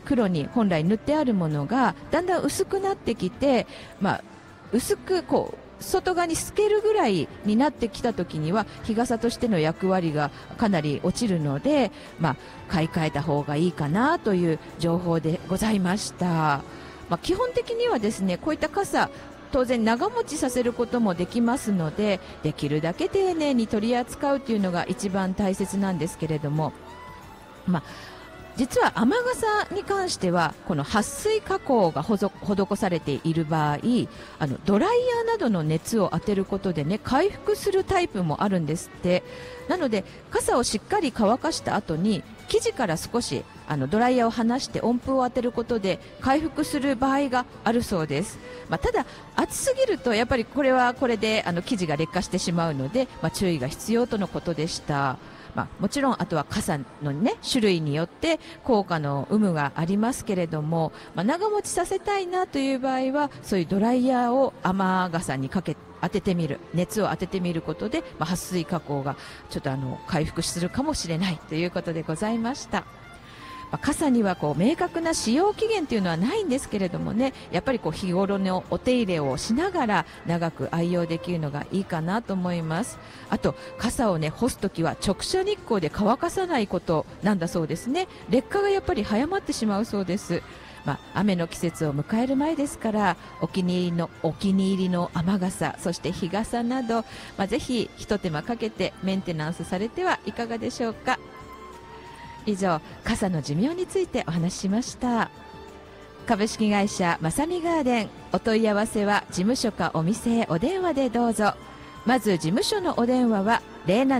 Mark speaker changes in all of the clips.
Speaker 1: 黒に本来塗ってあるものがだんだん薄くなってきて、薄く外側に透けるぐらいになってきた時には日傘としての役割がかなり落ちるので、買い替えた方がいいかなという情報でございました。基本的にはですね、こういった傘当然長持ちさせることもできますので、できるだけ丁寧に取り扱うというのが一番大切なんですけれども、実は雨傘に関してはこの撥水加工が施されている場合、ドライヤーなどの熱を当てることでね、回復するタイプもあるんですって。なので傘をしっかり乾かした後に生地から少しドライヤーを離して温風を当てることで回復する場合があるそうです。ただ暑すぎるとやっぱりこれはこれで生地が劣化してしまうので、注意が必要とのことでした。もちろんあとは傘の、種類によって効果の有無がありますけれども、長持ちさせたいなという場合はそういうドライヤーを雨傘に当ててみる、熱を当ててみることで、撥水加工がちょっと回復するかもしれないということでございました。傘には明確な使用期限というのはないんですけれどもね、やっぱり日頃のお手入れをしながら長く愛用できるのがいいかなと思います。あと傘を干すときは直射日光で乾かさないことなんだそうですね。劣化がやっぱり早まってしまうそうです。雨の季節を迎える前ですから、お気に入りの雨傘、そして日傘など、ぜひ一手間かけてメンテナンスされてはいかがでしょうか。以上、傘の寿命についてお話ししました。株式会社まさみガーデン、お問い合わせは事務所かお店へお電話でどうぞ。まず事務所のお電話は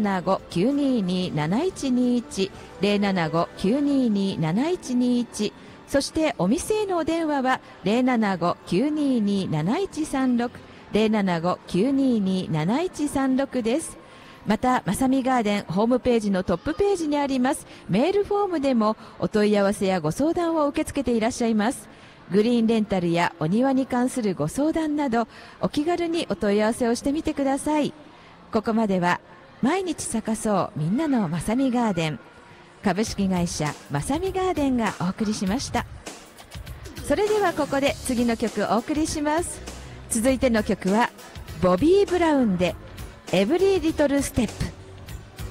Speaker 1: 075-922-7121 075-922-7121、そしてお店へのお電話は 075-922-7136 075-922-7136 です。またまさみガーデンホームページのトップページにありますメールフォームでもお問い合わせやご相談を受け付けていらっしゃいます。グリーンレンタルやお庭に関するご相談などお気軽にお問い合わせをしてみてください。ここまでは毎日咲かそうみんなのまさみガーデン、株式会社まさみガーデンがお送りしました。それではここで次の曲をお送りします。続いての曲はボビー・ブラウンでエブリーリトルステップ。